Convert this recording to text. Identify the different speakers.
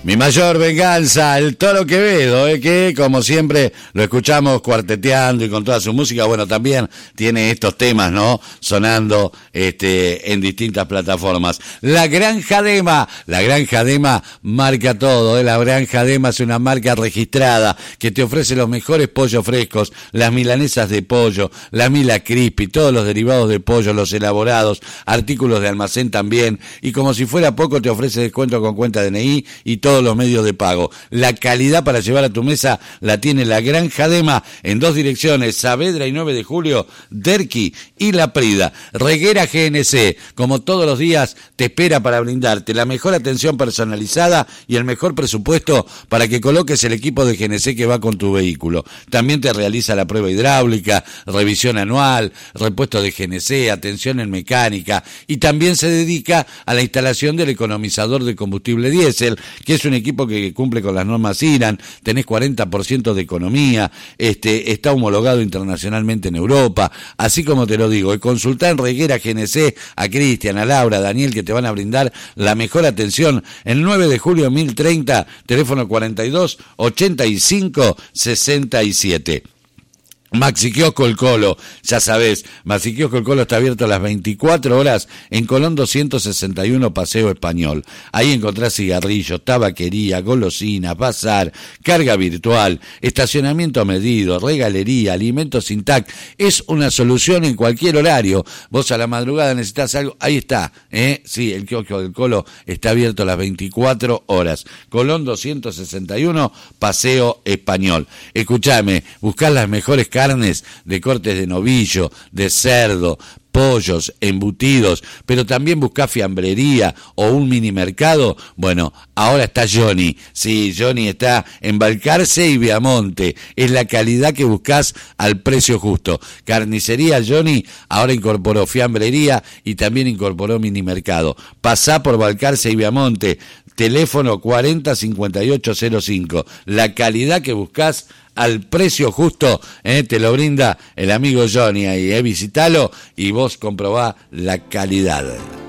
Speaker 1: Mi mayor venganza, el Toro Quevedo, que como siempre lo escuchamos cuarteteando y con toda su música, bueno, también tiene estos temas, ¿no? Sonando en distintas plataformas. La Granja Dema marca todo, La Granja Dema es una marca registrada que te ofrece los mejores pollos frescos, las milanesas de pollo, la Mila Crispy, todos los derivados de pollo, los elaborados, artículos de almacén también, y como si fuera poco te ofrece descuento con cuenta DNI y todos los medios de pago. La calidad para llevar a tu mesa la tiene La Granja Dema en 2 direcciones, Saavedra y 9 de Julio, Derqui y La Prida. Reguera GNC, como todos los días, te espera para brindarte la mejor atención personalizada y el mejor presupuesto para que coloques el equipo de GNC que va con tu vehículo. También te realiza la prueba hidráulica, revisión anual, repuesto de GNC, atención en mecánica, y también se dedica a la instalación del economizador de combustible diésel, que es un equipo que cumple con las normas IRAN, tenés 40% de economía, está homologado internacionalmente en Europa, así como te lo digo, consultá en Reguera GNC a Cristian, a Laura, a Daniel, que te van a brindar la mejor atención. El 9 de julio 1030, teléfono 42 85 67. Maxi Kiosco El Colo, ya sabés, Maxi Kiosco El Colo está abierto a las 24 horas en Colón 261 Paseo Español. Ahí encontrás cigarrillos, tabaquería, golosinas, bazar, carga virtual, estacionamiento medido, regalería, alimentos sin TAC. Es una solución en cualquier horario. Vos a la madrugada necesitas algo, ahí está, sí, el Kiosco del Colo está abierto a las 24 horas. Colón 261 Paseo Español. Escuchame, buscá las mejores carnes de cortes de novillo, de cerdo, pollos, embutidos, pero también buscá fiambrería o un mini mercado. Bueno, ahora está Johnny. Sí, Johnny está en Balcarce y Viamonte. Es la calidad que buscás al precio justo. Carnicería Johnny ahora incorporó fiambrería y también incorporó mini mercado. Pasá por Balcarce y Viamonte. Teléfono 405805. La calidad que buscás al precio justo, te lo brinda el amigo Johnny ahí, visitalo y vos comprobá la calidad.